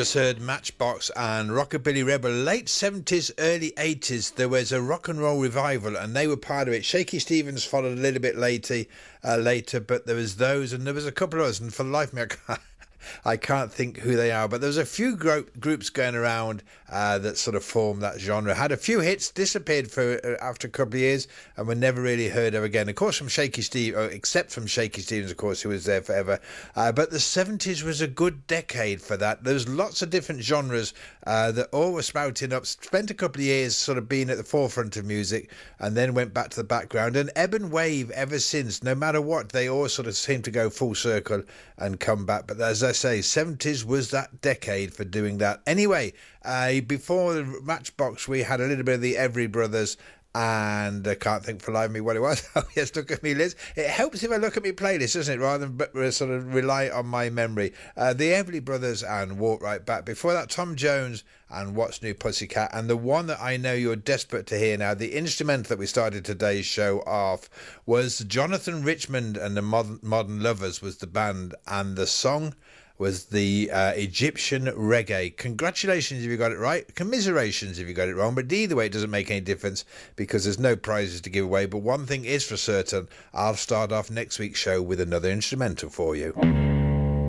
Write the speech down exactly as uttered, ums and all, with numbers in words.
just heard Matchbox and Rockabilly Rebel. Late seventies, early eighties, there was a rock and roll revival, and they were part of it. Shaky Stevens followed a little bit later, uh, later, but there was those, and there was a couple of others, and for the life of me, I can't, I can't think who they are, but there was a few gro- groups going around uh, that sort of formed that genre. Had a few hits, disappeared for uh, after a couple of years, and were never really heard of again. Of course, from Shaky Steve, uh, except from Shaky Stevens, of course, who was there forever. Uh, but the seventies was a good decade for that. There was lots of different genres uh, that all were sprouting up. Spent a couple of years sort of being at the forefront of music, and then went back to the background. And ebb and wave ever since. No matter what, they all sort of seem to go full circle and come back. But as I say, seventies was that decade for doing that. Anyway, uh, before the Matchbox, we had a little bit of the Every Brothers, and I can't think for life of me what it was. Oh yes, look at me, Liz. It helps if I look at my playlist, doesn't it, rather than sort of rely on my memory. Uh, the Everly Brothers and Walk Right Back. Before that, Tom Jones and What's New Pussycat. And the one that I know you're desperate to hear now, the instrument that we started today's show off, was Jonathan Richmond and the Modern, Modern Lovers was the band, and the song was the uh, Egyptian Reggae. Congratulations if you got it right. Commiserations if you got it wrong. But either way, it doesn't make any difference because there's no prizes to give away. But one thing is for certain, I'll start off next week's show with another instrumental for you.